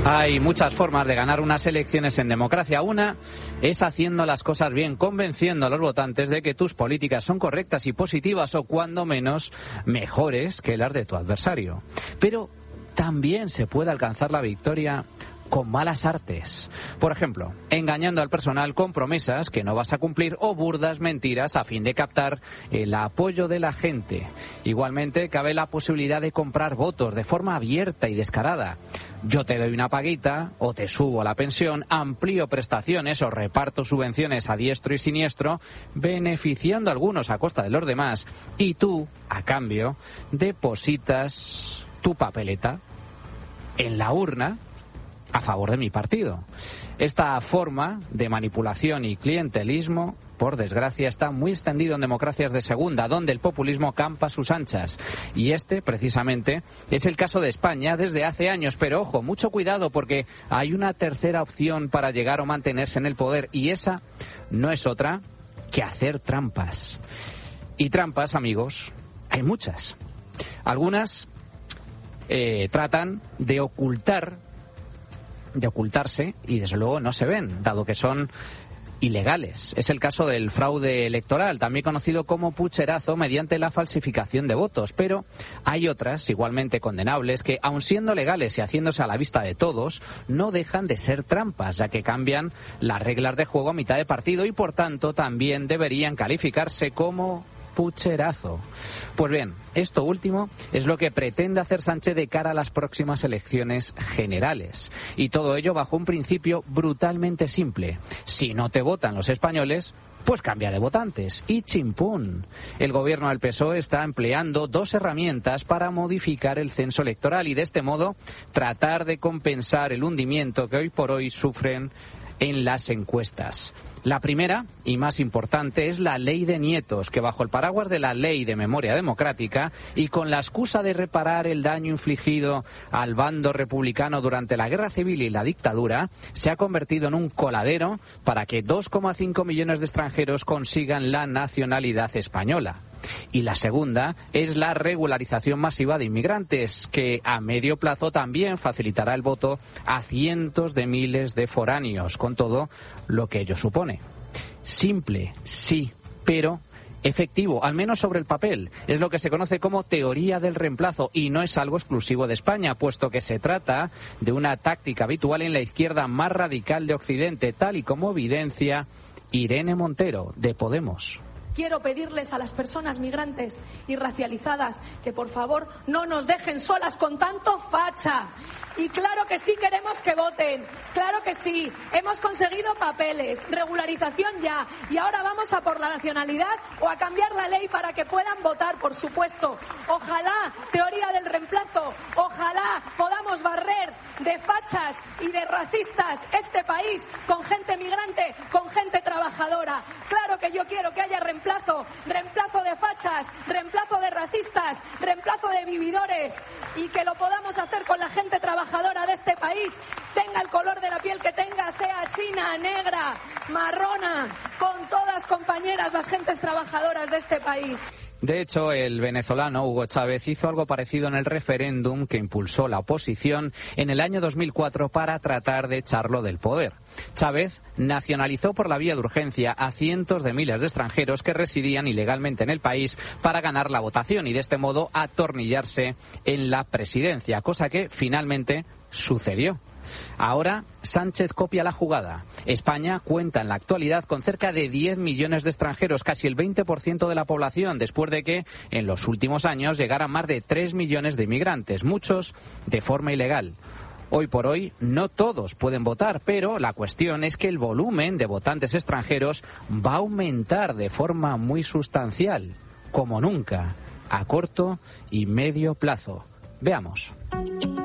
Hay muchas formas de ganar unas elecciones en democracia. Una es haciendo las cosas bien, convenciendo a los votantes de que tus políticas son correctas y positivas o cuando menos mejores que las de tu adversario. Pero también se puede alcanzar la victoria con malas artes. Por ejemplo, engañando al personal con promesas que no vas a cumplir o burdas mentiras a fin de captar el apoyo de la gente. Igualmente, cabe la posibilidad de comprar votos de forma abierta y descarada. Yo te doy una paguita, o te subo la pensión, amplío prestaciones o reparto subvenciones a diestro y siniestro, beneficiando a algunos a costa de los demás, y tú, a cambio, depositas tu papeleta en la urna a favor de mi partido. Esta forma de manipulación y clientelismo, por desgracia, está muy extendido en democracias de segunda, donde el populismo campa a sus anchas. Y este, precisamente, es el caso de España desde hace años. Pero ojo, mucho cuidado, porque hay una tercera opción para llegar o mantenerse en el poder, y esa no es otra que hacer trampas. Y trampas, amigos, hay muchas. Algunas tratan de ocultarse y desde luego no se ven, dado que son ilegales. Es el caso del fraude electoral, también conocido como pucherazo, mediante la falsificación de votos. Pero hay otras igualmente condenables que, aun siendo legales y haciéndose a la vista de todos, no dejan de ser trampas, ya que cambian las reglas de juego a mitad de partido y por tanto también deberían calificarse como pucherazo. Pues bien, esto último es lo que pretende hacer Sánchez de cara a las próximas elecciones generales. Y todo ello bajo un principio brutalmente simple. Si no te votan los españoles, pues cambia de votantes. Y chimpún. El gobierno del PSOE está empleando dos herramientas para modificar el censo electoral y de este modo tratar de compensar el hundimiento que hoy por hoy sufren en las encuestas. La primera y más importante es la ley de nietos, que bajo el paraguas de la ley de memoria democrática y con la excusa de reparar el daño infligido al bando republicano durante la guerra civil y la dictadura, se ha convertido en un coladero para que 2,5 millones de extranjeros consigan la nacionalidad española. Y la segunda es la regularización masiva de inmigrantes, que a medio plazo también facilitará el voto a cientos de miles de foráneos, con todo lo que ello supone. Simple, sí, pero efectivo, al menos sobre el papel. Es lo que se conoce como teoría del reemplazo y no es algo exclusivo de España, puesto que se trata de una táctica habitual en la izquierda más radical de Occidente, tal y como evidencia Irene Montero, de Podemos. Quiero pedirles a las personas migrantes y racializadas que por favor no nos dejen solas con tanto facha. Y claro que sí queremos que voten, claro que sí, hemos conseguido papeles, regularización ya, y ahora vamos a por la nacionalidad o a cambiar la ley para que puedan votar, por supuesto. Ojalá, teoría del reemplazo, ojalá podamos barrer de fachas y de racistas este país con gente migrante, con gente trabajadora. Claro que yo quiero que haya reemplazo de fachas, reemplazo de racistas, reemplazo de vividores, y que lo podamos hacer con la gente trabajadora de este país, tenga el color de la piel que tenga, sea china, negra, marrona, con todas compañeras las gentes trabajadoras de este país. De hecho, el venezolano Hugo Chávez hizo algo parecido en el referéndum que impulsó la oposición en el año 2004 para tratar de echarlo del poder. Chávez nacionalizó por la vía de urgencia a cientos de miles de extranjeros que residían ilegalmente en el país para ganar la votación y de este modo atornillarse en la presidencia, cosa que finalmente sucedió. Ahora Sánchez copia la jugada. España cuenta en la actualidad con cerca de 10 millones de extranjeros, casi el 20% de la población, después de que en los últimos años llegaran más de 3 millones de inmigrantes, muchos de forma ilegal. Hoy por hoy no todos pueden votar, pero la cuestión es que el volumen de votantes extranjeros va a aumentar de forma muy sustancial, como nunca, a corto y medio plazo. Veamos.